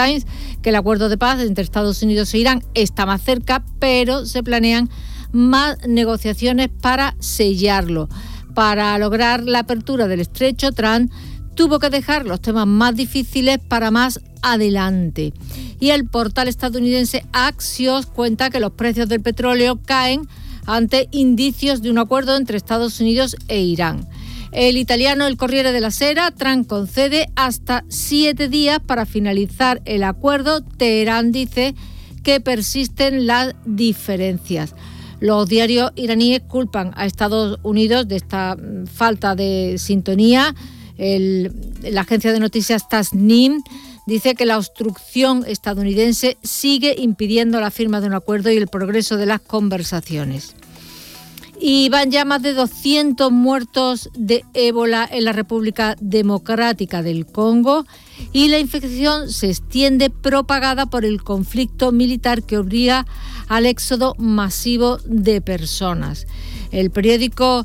Times que el acuerdo de paz entre Estados Unidos e Irán está más cerca, pero se planean más negociaciones para sellarlo. Para lograr la apertura del estrecho, Trump tuvo que dejar los temas más difíciles para más adelante. Y el portal estadounidense Axios cuenta que los precios del petróleo caen ante indicios de un acuerdo entre Estados Unidos e Irán. El italiano El Corriere della Sera, Trump concede hasta 7 días para finalizar el acuerdo. Teherán dice que persisten las diferencias. Los diarios iraníes culpan a Estados Unidos de esta falta de sintonía. La agencia de noticias Tasnim dice que la obstrucción estadounidense sigue impidiendo la firma de un acuerdo y el progreso de las conversaciones. Y van ya más de 200 muertos de ébola en la República Democrática del Congo y la infección se extiende propagada por el conflicto militar que obliga al éxodo masivo de personas. El periódico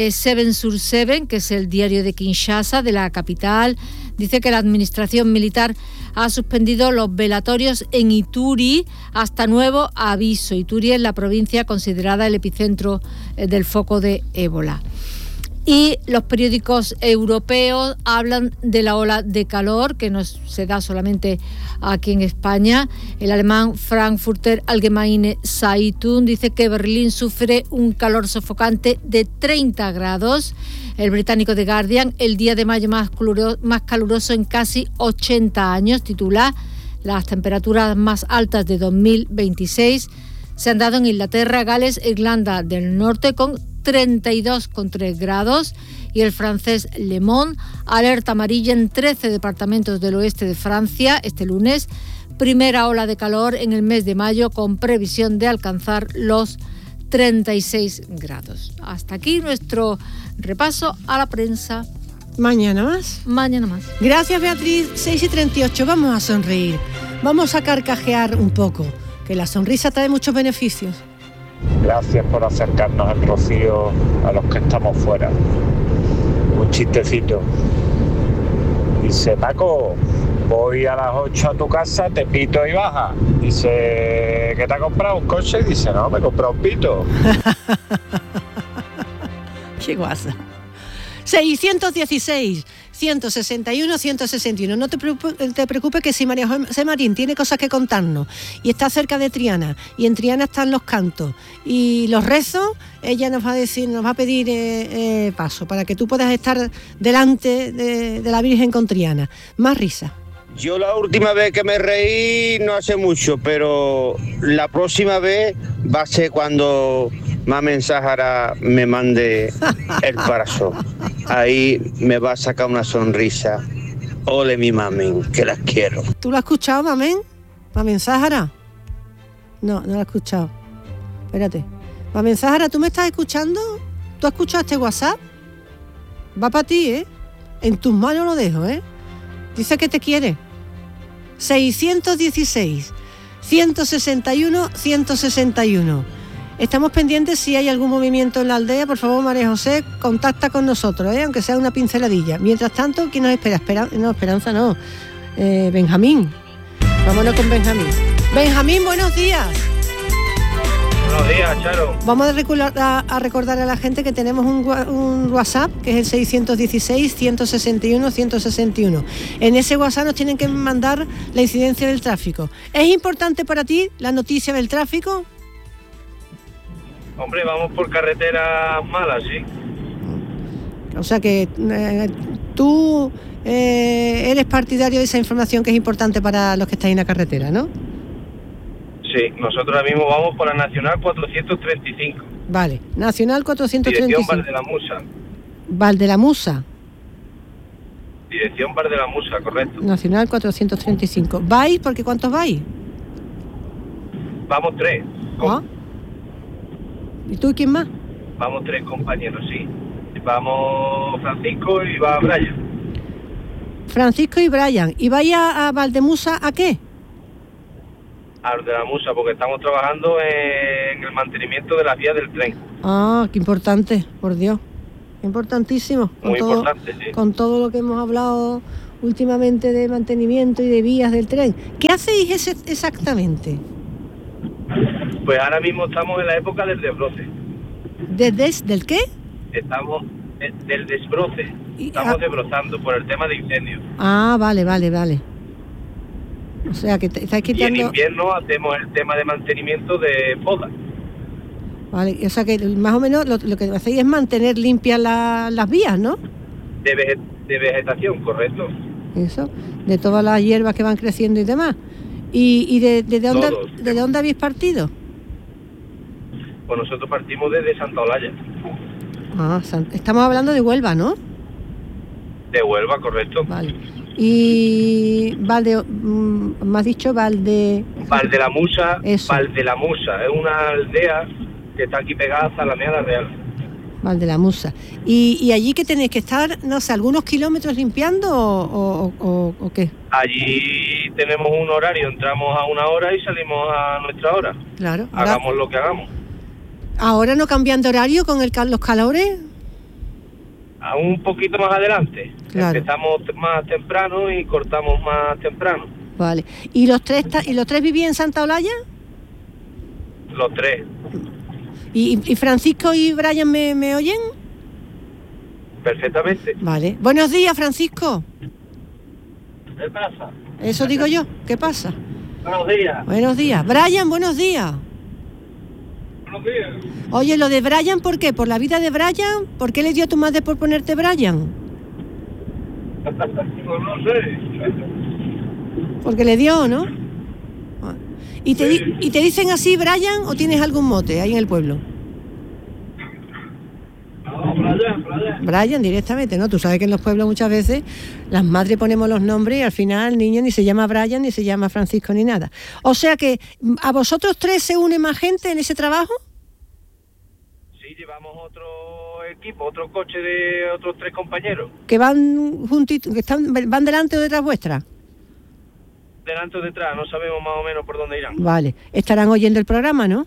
7/7, que es el diario de Kinshasa, de la capital, dice que la administración militar ha suspendido los velatorios en Ituri hasta nuevo aviso. Ituri es la provincia considerada el epicentro del foco de ébola. Y los periódicos europeos hablan de la ola de calor, que no se da solamente aquí en España. El alemán Frankfurter Allgemeine Zeitung dice que Berlín sufre un calor sofocante de 30 grados. El británico The Guardian, el día de mayo más caluroso en casi 80 años, titula: las temperaturas más altas de 2026 se han dado en Inglaterra, Gales e Irlanda del Norte con 32,3 grados, y el francés Le Monde alerta amarilla en 13 departamentos del oeste de Francia este lunes. Primera ola de calor en el mes de mayo con previsión de alcanzar los 36 grados. Hasta aquí nuestro repaso a la prensa. Mañana más. Mañana más. Gracias, Beatriz. 6:38. Vamos a sonreír. Vamos a carcajear un poco, que la sonrisa trae muchos beneficios. Gracias por acercarnos al rocío a los que estamos fuera. Un chistecito. Dice: Paco, voy a las 8 a tu casa, te pito y baja. Dice: ¿qué te has comprado? ¿Un coche? Dice: no, me he comprado un pito. Qué guasa. 616 161 161. No te preocupes que si María José Marín tiene cosas que contarnos y está cerca de Triana, y en Triana están los cantos y los rezos, ella nos va a pedir paso para que tú puedas estar delante de la Virgen con Triana. Más risa. Yo la última vez que me reí no hace mucho, pero la próxima vez va a ser cuando Mamen Sahara me mande el corazón. Ahí me va a sacar una sonrisa. Ole mi Mamen, que las quiero. ¿Tú lo has escuchado, Mamen? ¿Mamen Sahara? No lo he escuchado. Espérate. Mamen Sahara, ¿tú me estás escuchando? ¿Tú has escuchado este WhatsApp? Va para ti, ¿eh? En tus manos lo dejo, ¿eh? Dice que te quiere. 616 161 161. Estamos pendientes si hay algún movimiento en la aldea. Por favor, María José, contacta con nosotros, aunque sea una pinceladilla. Mientras tanto, ¿quién nos espera? Esperanza no. Benjamín. Vámonos con Benjamín. Benjamín, buenos días. Buenos días, Charo. Vamos a recordar a la gente que tenemos un WhatsApp, que es el 616 161 161. En ese WhatsApp nos tienen que mandar la incidencia del tráfico. ¿Es importante para ti la noticia del tráfico? Hombre, vamos por carreteras malas, sí. O sea que tú eres partidario de esa información que es importante para los que estáis en la carretera, ¿no? Sí, nosotros ahora mismo vamos por la Nacional 435. Vale, Nacional 435. Dirección Bar de la Musa. Val de la Musa. Dirección Bar de la Musa, correcto. Nacional 435. ¿Vais? Porque ¿cuántos vais? Vamos 3. ¿Ah? ¿Y tú y quién más? Vamos 3 compañeros, sí. Vamos Francisco y va Brian. Francisco y Brian. ¿Y vais a Valdemusa a qué? Al de la Musa, porque estamos trabajando en el mantenimiento de las vías del tren. Ah, qué importante, por Dios. Importantísimo. Muy importante, sí. Con todo lo que hemos hablado últimamente de mantenimiento y de vías del tren. ¿Qué hacéis exactamente? Pues ahora mismo estamos en la época del desbroce. ¿Del qué? Estamos del desbroce. Estamos desbrozando por el tema de incendios. Ah, vale. O sea, que estáis quitando... Y en invierno hacemos el tema de mantenimiento de podas. Vale, o sea que más o menos lo que hacéis es mantener limpias las vías, ¿no? De vegetación, correcto. Eso, de todas las hierbas que van creciendo y demás. ¿Y de dónde habéis partido? Pues nosotros partimos desde Santa Olalla. Ah, estamos hablando de Huelva, ¿no? De Huelva, correcto. Vale. Y me has dicho Valdelamusa. Eso. Valdelamusa es una aldea que está aquí pegada a Zalamea Real. Valdelamusa. ¿Y allí que tenéis que estar, no sé, algunos kilómetros limpiando o qué? Allí tenemos un horario, entramos a 1 hora y salimos a nuestra hora. Claro. Hagamos lo que hagamos. ¿Ahora no cambian de horario con los calores? A un poquito más adelante. Claro. Empezamos más temprano y cortamos más temprano. Vale. ¿Y los tres vivían en Santa Olalla? Los 3. ¿Y Francisco y Brian me oyen? Perfectamente. Vale. Buenos días, Francisco. ¿Qué pasa? Eso digo yo. ¿Qué pasa? Buenos días. Buenos días. Brian, buenos días. Buenos días. Oye, lo de Brian, ¿por qué? ¿Por la vida de Brian? ¿Por qué le dio a tu madre por ponerte Brian? No sé. Porque le dio, ¿no? ¿Y te dicen así, Brian, o tienes algún mote ahí en el pueblo? No, Brian directamente, ¿no? Tú sabes que en los pueblos muchas veces las madres ponemos los nombres y al final el niño ni se llama Brian, ni se llama Francisco, ni nada. O sea que, ¿a vosotros 3 se une más gente en ese trabajo? Sí, llevamos otro equipo, otro coche de otros 3 compañeros. Que van juntitos, van delante o detrás vuestra. Delante o detrás, no sabemos más o menos por dónde irán. Vale, estarán oyendo el programa, ¿no?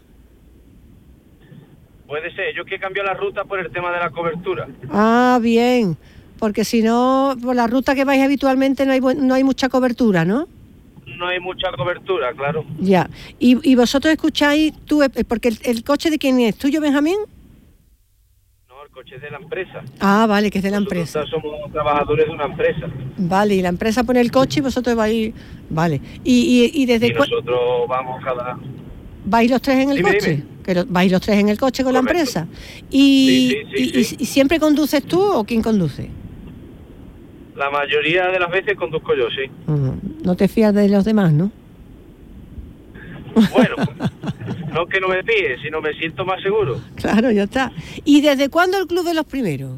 Puede ser, yo que cambio la ruta por el tema de la cobertura. Ah, bien, porque si no, por la ruta que vais habitualmente no hay mucha cobertura, ¿no? No hay mucha cobertura, claro. Ya, y vosotros escucháis, porque el coche de quién es, ¿tuyo, Benjamín? No, el coche es de la empresa. Ah, vale, que es de la Nosotros empresa. somos trabajadores de una empresa. Vale, y la empresa pone el coche y vosotros vais... Vale, y desde... Y nosotros vamos ¿Vais los 3 en el Dime, coche? ¿Vais los 3 en el coche con Correcto. la empresa? ¿Y siempre conduces tú o quién conduce? La mayoría de las veces conduzco yo, sí. No te fías de los demás, ¿no? Bueno, no que no me fíe, sino me siento más seguro. Claro, ya está. ¿Y desde cuándo el Club de los Primeros?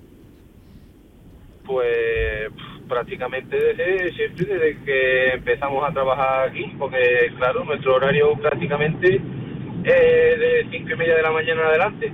Pues prácticamente desde que empezamos a trabajar aquí, porque claro, nuestro horario prácticamente es de 5:30 de la mañana en adelante.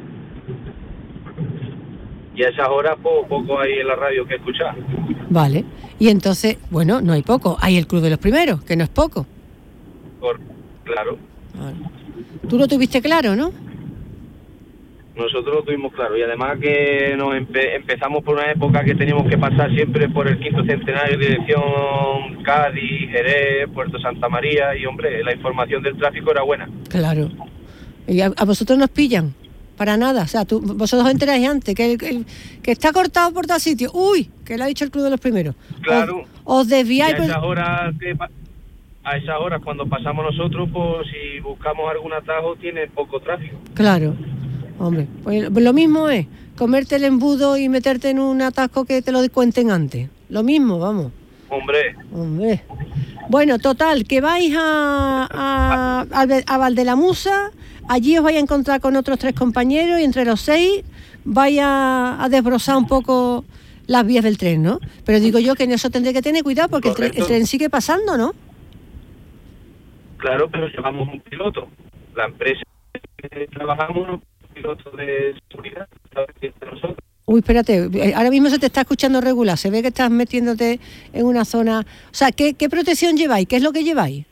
Y a esas horas poco hay en la radio que escuchar. Vale, y entonces, bueno, no hay poco, hay el Club de los Primeros, que no es poco. Claro. Vale. Tú lo tuviste claro, ¿no? Nosotros lo tuvimos claro, y además que nos empezamos por una época que teníamos que pasar siempre por el 5º centenario de dirección Cádiz, Jerez, Puerto Santa María, y hombre, la información del tráfico era buena. Claro. ¿Y a vosotros nos pillan? Para nada, o sea, vosotros os enteráis antes que está cortado por tal sitio. ¡Uy! Que lo ha dicho el Club de los Primeros. Claro. Os desviáis... Y a esas horas cuando pasamos nosotros, pues si buscamos algún atajo tiene poco tráfico. Claro. Hombre, pues lo mismo es comerte el embudo y meterte en un atasco que te lo cuenten antes. Lo mismo, vamos. Hombre. Bueno, total, que vais a Valdelamusa, allí os vais a encontrar con otros 3 compañeros y entre los 6 vais a desbrozar un poco las vías del tren, ¿no? Pero digo yo que en eso tendré que tener cuidado porque el tren sigue pasando, ¿no? Claro, pero llevamos un piloto. La empresa que trabajamos, un piloto de seguridad, de nosotros. Uy, espérate, ahora mismo se te está escuchando regular, se ve que estás metiéndote en una zona... O sea, ¿qué protección lleváis? ¿Qué es lo que lleváis?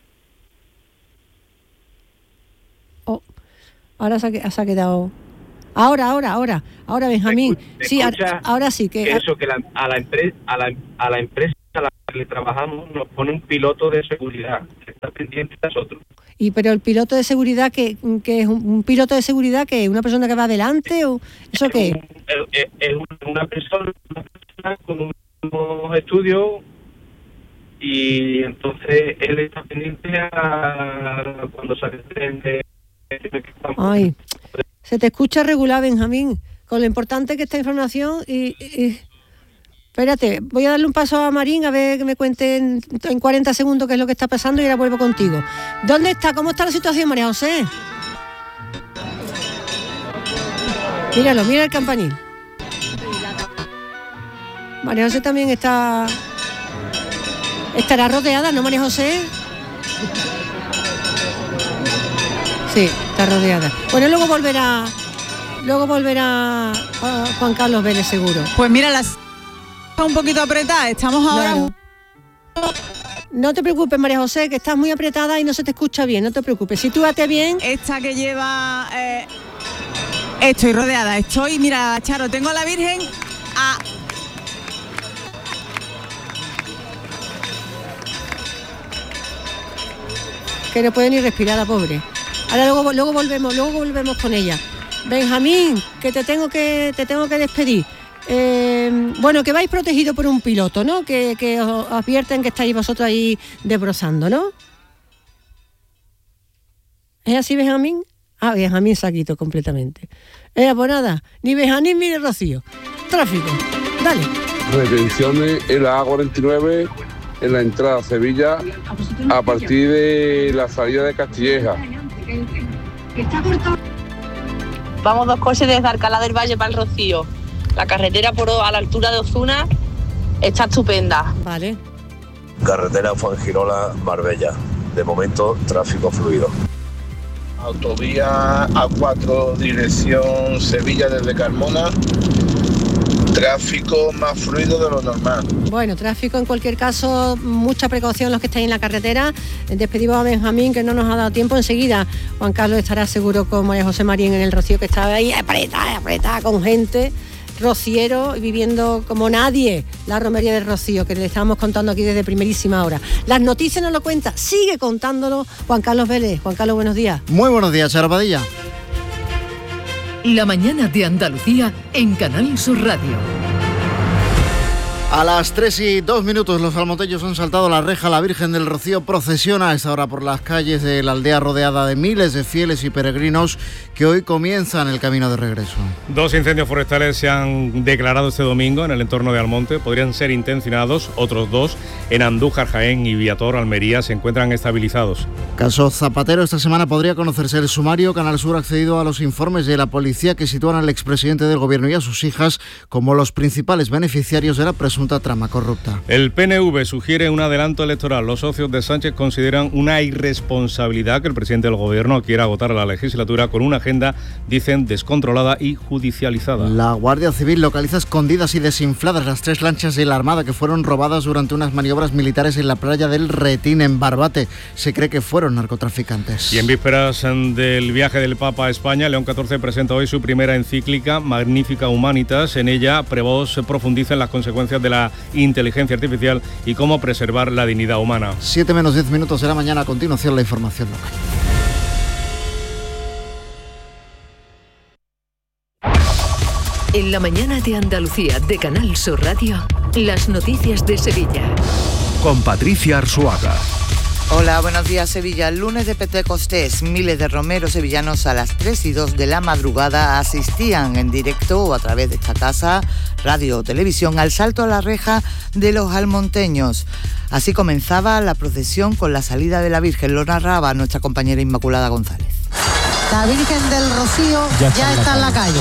Oh, ahora se ha quedado... Ahora, Benjamín. Sí, ahora sí que... Eso, que a la empresa la le trabajamos, nos pone un piloto de seguridad que está pendiente de nosotros. Pero el piloto de seguridad, que es un piloto de seguridad, que es una persona que va adelante, o ¿eso qué? Es una persona con unos estudios, y entonces él está pendiente a cuando sale el tren de... Ay, se te escucha regular, Benjamín, con lo importante que esta información y... Espérate, voy a darle un paso a Marín a ver que me cuente en 40 segundos qué es lo que está pasando y ahora vuelvo contigo. ¿Dónde está? ¿Cómo está la situación, María José? Míralo, mira el campanil. María José también estará rodeada, ¿no, María José? Sí, está rodeada. Bueno, luego volverá Juan Carlos Vélez, seguro. Pues mira, un poquito apretada, estamos ahora... Claro. No te preocupes, María José, que estás muy apretada y no se te escucha bien, no te preocupes. Sitúate bien. Esta que lleva... estoy rodeada, mira, Charo, tengo a la Virgen que no puede ni respirar, la pobre. Ahora luego volvemos con ella. Benjamín, que te tengo que despedir. Bueno, que vais protegido por un piloto, ¿no? Que os advierten que estáis vosotros ahí desbrozando, ¿no? ¿Es así, Benjamín? Ah, Benjamín se ha quitado completamente. Pues nada, ni Benjamín ni Rocío. Tráfico, dale. Retenciones en la A49, en la entrada a Sevilla, a partir de la salida de Castilleja. Vamos 2 coches desde Alcalá del Valle para el Rocío. La carretera a la altura de Ozuna está estupenda. Vale. Carretera Fuengirola-Marbella. De momento, tráfico fluido. Autovía A4, dirección Sevilla desde Carmona. Tráfico más fluido de lo normal. Bueno, tráfico en cualquier caso, mucha precaución los que estáis en la carretera. Despedimos a Benjamín, que no nos ha dado tiempo. Enseguida Juan Carlos estará seguro con María José Marín en el Rocío, que estaba ahí apretada con gente. Rociero, viviendo como nadie la romería del Rocío, que le estábamos contando aquí desde primerísima hora. Las noticias nos lo cuenta, sigue contándolo Juan Carlos Vélez. Juan Carlos, buenos días. Muy buenos días, Charo Padilla. La mañana de Andalucía en Canal Sur Radio. A las 3:02 los almonteños han saltado la reja. La Virgen del Rocío procesiona a esta hora por las calles de la aldea, rodeada de miles de fieles y peregrinos que hoy comienzan el camino de regreso. 2 incendios forestales se han declarado este domingo en el entorno de Almonte. Podrían ser intencionados. Otros 2 en Andújar, Jaén y Viator, Almería, se encuentran estabilizados. Caso Zapatero. Esta semana podría conocerse el sumario. Canal Sur ha accedido a los informes de la policía que sitúan al expresidente del gobierno y a sus hijas como los principales beneficiarios de la presunta trama corrupta. El PNV sugiere un adelanto electoral. Los socios de Sánchez consideran una irresponsabilidad que el presidente del gobierno quiera agotar la legislatura con una agenda, dicen, descontrolada y judicializada. La Guardia Civil localiza escondidas y desinfladas las 3 lanchas de la Armada que fueron robadas durante unas maniobras militares en la playa del Retín, en Barbate. Se cree que fueron narcotraficantes. Y en vísperas del viaje del Papa a España, León XIV presenta hoy su primera encíclica, Magnificat Humanitas. En ella, Prevost profundiza en las consecuencias de la inteligencia artificial y cómo preservar la dignidad humana. 7:10 de la mañana. A continuación, la información local. En la mañana de Andalucía de Canal Sur Radio, las noticias de Sevilla. Con Patricia Arzuaga. Hola, buenos días, Sevilla. El lunes de Pentecostés, miles de romeros sevillanos a las 3:02 de la madrugada asistían en directo o a través de esta casa, radio o televisión, al salto a la reja de los almonteños. Así comenzaba la procesión con la salida de la Virgen. Lo narraba nuestra compañera Inmaculada González. La Virgen del Rocío ya está en la calle.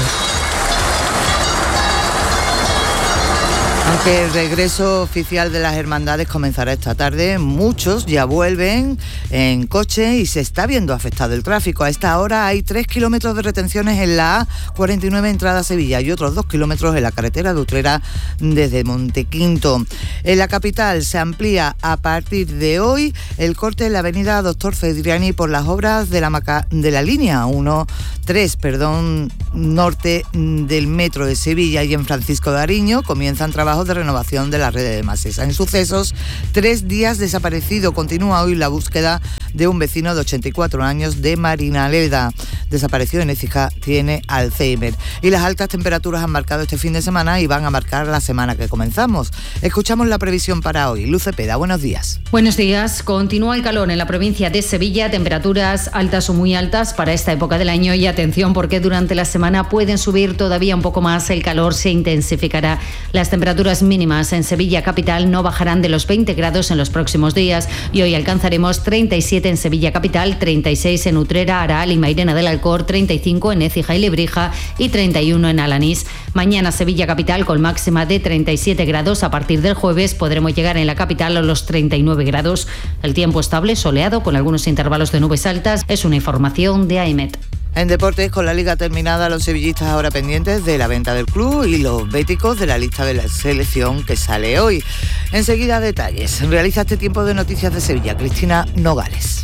Aunque el regreso oficial de las hermandades comenzará esta tarde, muchos ya vuelven en coche y se está viendo afectado el tráfico. A esta hora hay 3 kilómetros de retenciones en la A49 entrada a Sevilla y otros 2 kilómetros en la carretera de Utrera desde Montequinto. En la capital se amplía a partir de hoy el corte en la avenida Doctor Fedriani por las obras de la línea 3 norte del metro de Sevilla, y en Francisco de Ariño comienzan trabajos trabajos de renovación de la red de Masesa. En sucesos, 3 días desaparecido. Continúa hoy la búsqueda de un vecino de 84 años de Marinaleda. Desaparecido en Écija, tiene Alzheimer. Y las altas temperaturas han marcado este fin de semana y van a marcar la semana que comenzamos. Escuchamos la previsión para hoy. Luz Cepeda, buenos días. Buenos días. Continúa el calor en la provincia de Sevilla, temperaturas altas o muy altas para esta época del año y atención porque durante la semana pueden subir todavía un poco más, el calor se intensificará. Las temperaturas mínimas en Sevilla capital no bajarán de los 20 grados en los próximos días y hoy alcanzaremos 37 en Sevilla capital, 36 en Utrera, Aral y Mairena del Alcor, 35 en Écija y Lebrija y 31 en Alanís. Mañana Sevilla capital con máxima de 37 grados. A partir del jueves podremos llegar en la capital a los 39 grados. El tiempo estable, soleado, con algunos intervalos de nubes altas. Es una información de AEMET. En deportes, con la liga terminada, los sevillistas ahora pendientes de la venta del club y los béticos de la lista de la selección que sale hoy. Enseguida detalles. Realiza este tiempo de noticias de Sevilla Cristina Nogales.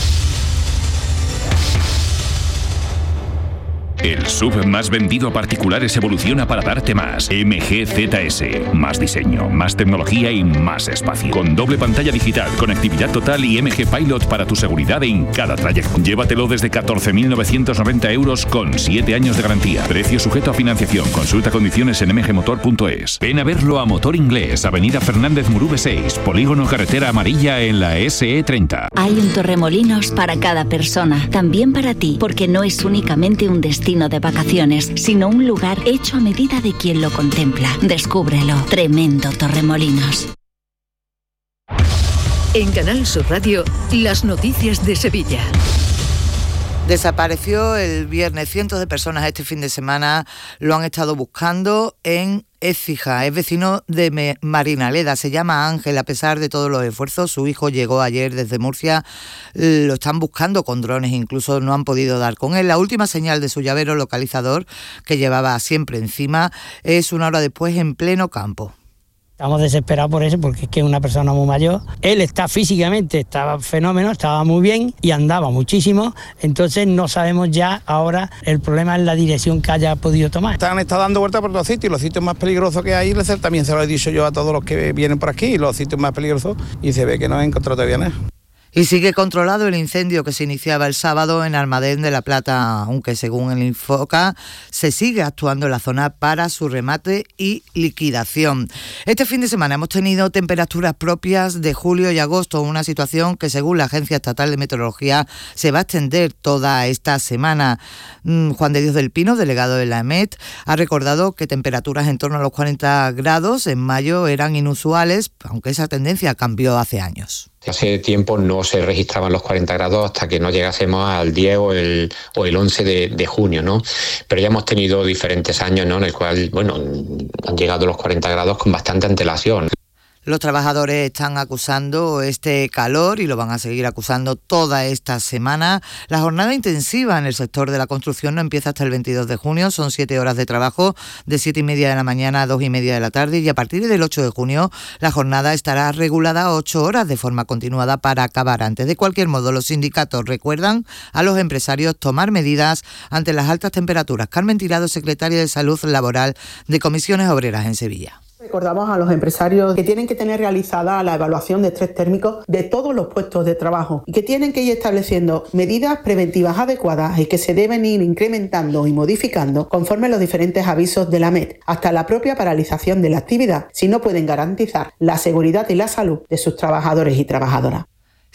El SUV más vendido a particulares evoluciona para darte más. MG ZS. Más diseño, más tecnología y más espacio. Con doble pantalla digital, conectividad total y MG Pilot para tu seguridad en cada trayecto. Llévatelo desde 14.990 euros con 7 años de garantía. Precio sujeto a financiación. Consulta condiciones en mgmotor.es. Ven a verlo a Motor Inglés, Avenida Fernández Murube 6, Polígono Carretera Amarilla en la SE30. Hay un Torremolinos para cada persona, también para ti, porque no es únicamente un destino de vacaciones, sino un lugar hecho a medida de quien lo contempla. Descúbrelo. Tremendo Torremolinos. En Canal Sur Radio, las noticias de Sevilla. Desapareció el viernes. Cientos de personas este fin de semana lo han estado buscando en Écija. Es vecino de Marinaleda. Se llama Ángel. A pesar de todos los esfuerzos, su hijo llegó ayer desde Murcia. Lo están buscando con drones. Incluso no han podido dar con él. La última señal de su llavero localizador, que llevaba siempre encima, es una hora después en pleno campo. Estamos desesperados por eso, porque es que es una persona muy mayor. Él está físicamente, estaba fenómeno, estaba muy bien y andaba muchísimo. Entonces no sabemos ya ahora, el problema es la dirección que haya podido tomar. Han estado dando vueltas por los sitios, los sitios más peligrosos que hay, también se lo he dicho yo a todos los que vienen por aquí, los sitios más peligrosos, y se ve que no he encontrado todavía nada. Y sigue controlado el incendio que se iniciaba el sábado en Almadén de la Plata, aunque según el Infoca se sigue actuando en la zona para su remate y liquidación. Este fin de semana hemos tenido temperaturas propias de julio y agosto, una situación que según la Agencia Estatal de Meteorología se va a extender toda esta semana. Juan de Dios del Pino, delegado de la EMET, ha recordado que temperaturas en torno a los 40 grados en mayo eran inusuales, aunque esa tendencia cambió hace años. Hace tiempo no se registraban los 40 grados hasta que no llegásemos al 10 o el 11 de junio, ¿no? Pero ya hemos tenido diferentes años, ¿no?, en el cual, bueno, han llegado los 40 grados con bastante antelación. Los trabajadores están acusando este calor y lo van a seguir acusando toda esta semana. La jornada intensiva en el sector de la construcción no empieza hasta el 22 de junio. Son 7 horas de trabajo, de 7:30 de la mañana a 2:30 de la tarde. Y a partir del 8 de junio la jornada estará regulada a 8 horas de forma continuada para acabar antes. De cualquier modo, los sindicatos recuerdan a los empresarios tomar medidas ante las altas temperaturas. Carmen Tirado, secretaria de Salud Laboral de Comisiones Obreras en Sevilla. Recordamos a los empresarios que tienen que tener realizada la evaluación de estrés térmico de todos los puestos de trabajo y que tienen que ir estableciendo medidas preventivas adecuadas y que se deben ir incrementando y modificando conforme los diferentes avisos de la AEMET, hasta la propia paralización de la actividad, si no pueden garantizar la seguridad y la salud de sus trabajadores y trabajadoras.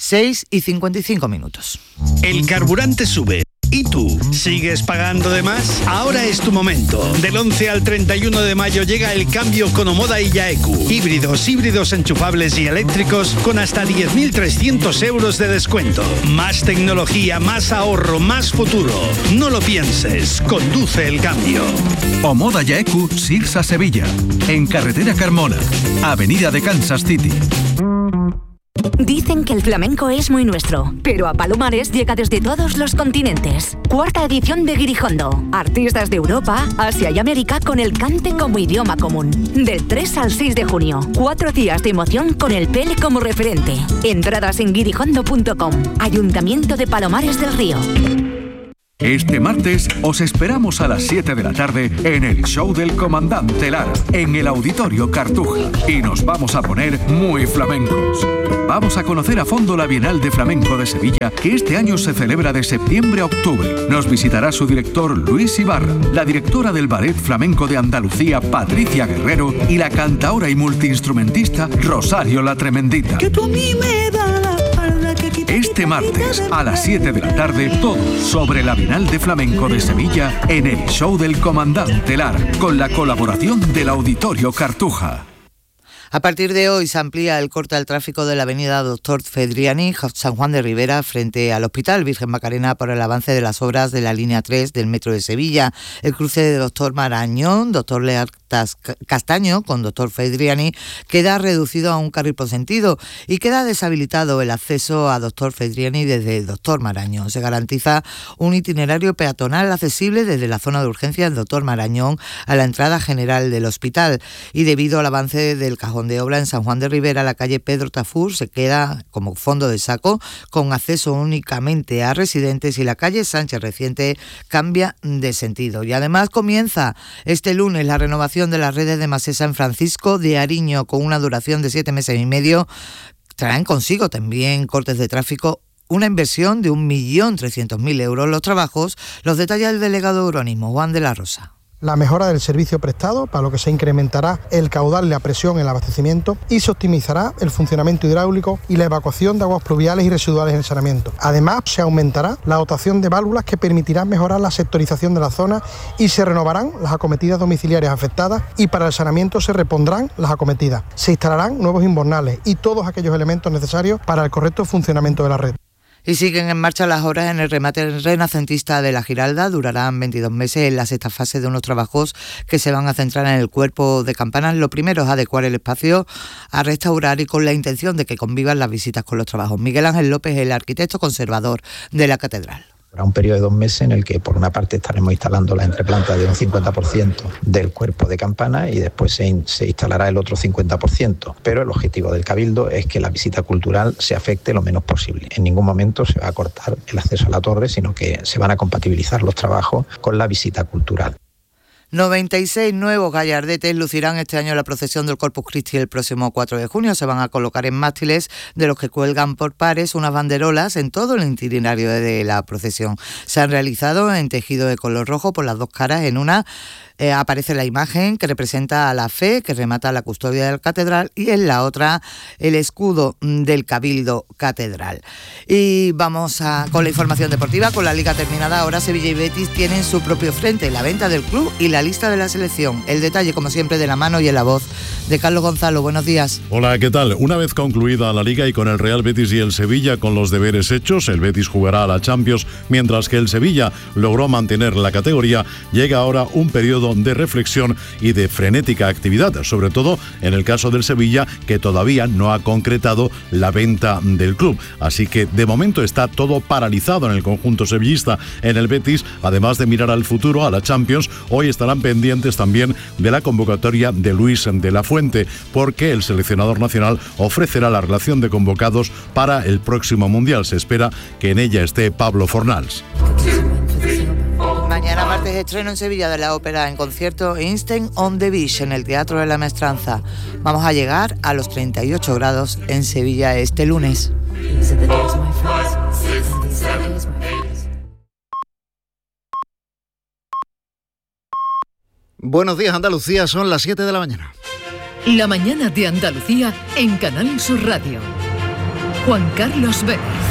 6:55. El carburante sube. ¿Y tú? ¿Sigues pagando de más? Ahora es tu momento. Del 11 al 31 de mayo llega el cambio con Omoda y Yaeku. Híbridos enchufables y eléctricos con hasta 10.300 euros de descuento. Más tecnología, más ahorro, más futuro. No lo pienses. Conduce el cambio. Omoda Yaeku, Sirsa Sevilla. En Carretera Carmona, Avenida de Kansas City. Dicen que el flamenco es muy nuestro, pero a Palomares llega desde todos los continentes. 4ª edición de Guirijondo. Artistas de Europa, Asia y América con el cante como idioma común. Del 3 al 6 de junio. 4 días de emoción con el Pele como referente. Entradas en guirijondo.com. Ayuntamiento de Palomares del Río. Este martes os esperamos a las 7 de la tarde en el show del Comandante Lara, en el Auditorio Cartuja. Y nos vamos a poner muy flamencos. Vamos a conocer a fondo la Bienal de Flamenco de Sevilla, que este año se celebra de septiembre a octubre. Nos visitará su director Luis Ibarra, la directora del Ballet Flamenco de Andalucía Patricia Guerrero y la cantaora y multiinstrumentista Rosario la Tremendita. Este martes a las 7 de la tarde, todo sobre la Bienal de Flamenco de Sevilla en el show del Comandante Lara, con la colaboración del Auditorio Cartuja. A partir de hoy se amplía el corte al tráfico de la avenida Doctor Fedriani, San Juan de Ribera, frente al Hospital Virgen Macarena por el avance de las obras de la línea 3 del Metro de Sevilla. El cruce de Doctor Marañón, Doctor Leartas Castaño con Doctor Fedriani queda reducido a un carril por sentido y queda deshabilitado el acceso a Doctor Fedriani desde Doctor Marañón. Se garantiza un itinerario peatonal accesible desde la zona de urgencias Doctor Marañón a la entrada general del hospital, y debido al avance del cajón de obra en San Juan de Ribera, la calle Pedro Tafur se queda como fondo de saco, con acceso únicamente a residentes, y la calle Sánchez Reciente cambia de sentido. Y además comienza este lunes la renovación de las redes de Masesa en Francisco de Ariño, con una duración de 7 meses y medio. Traen consigo también cortes de tráfico, una inversión de 1.300.000 euros. Los trabajos los detalla el delegado de urbanismo, Juan de la Rosa. La mejora del servicio prestado, para lo que se incrementará el caudal y la presión en el abastecimiento, y se optimizará el funcionamiento hidráulico y la evacuación de aguas pluviales y residuales en el saneamiento. Además, se aumentará la dotación de válvulas que permitirán mejorar la sectorización de la zona, y se renovarán las acometidas domiciliarias afectadas, y para el saneamiento se repondrán las acometidas. Se instalarán nuevos invernales y todos aquellos elementos necesarios para el correcto funcionamiento de la red. Y siguen en marcha las obras en el remate renacentista de la Giralda. Durarán 22 meses en la sexta fase de unos trabajos que se van a centrar en el cuerpo de campanas. Lo primero es adecuar el espacio a restaurar, y con la intención de que convivan las visitas con los trabajos. Miguel Ángel López, el arquitecto conservador de la catedral. Habrá un periodo de 2 meses en el que, por una parte, estaremos instalando la entreplanta de un 50% del cuerpo de campana, y después se instalará el otro 50%. Pero el objetivo del Cabildo es que la visita cultural se afecte lo menos posible. En ningún momento se va a cortar el acceso a la torre, sino que se van a compatibilizar los trabajos con la visita cultural. 96 nuevos gallardetes lucirán este año la procesión del Corpus Christi el próximo 4 de junio. Se van a colocar en mástiles de los que cuelgan por pares unas banderolas en todo el itinerario de la procesión. Se han realizado en tejido de color rojo por las dos caras. En una aparece la imagen que representa a la fe, que remata la custodia de la catedral, y en la otra el escudo del Cabildo Catedral. Y vamos con la información deportiva. Con la liga terminada, ahora Sevilla y Betis tienen su propio frente, la venta del club y la lista de la selección. El detalle, como siempre, de la mano y en la voz de Carlos Gonzalo. Buenos días. Hola, ¿qué tal? Una vez concluida la liga y con el Real Betis y el Sevilla con los deberes hechos, el Betis jugará a la Champions, mientras que el Sevilla logró mantener la categoría. Llega ahora un periodo de reflexión y de frenética actividad, sobre todo en el caso del Sevilla, que todavía no ha concretado la venta del club. Así que de momento está todo paralizado en el conjunto sevillista. En el Betis, además de mirar al futuro, a la Champions, hoy estarán pendientes también de la convocatoria de Luis de la Fuente, porque el seleccionador nacional ofrecerá la relación de convocados para el próximo Mundial. Se espera que en ella esté Pablo Fornals. Mañana martes estreno en Sevilla de la ópera en concierto Einstein on the Beach en el Teatro de la Maestranza. Vamos a llegar a los 38 grados en Sevilla este lunes. Buenos días, Andalucía, son las 7 de la mañana. La mañana de Andalucía en Canal Sur Radio. Juan Carlos Vélez.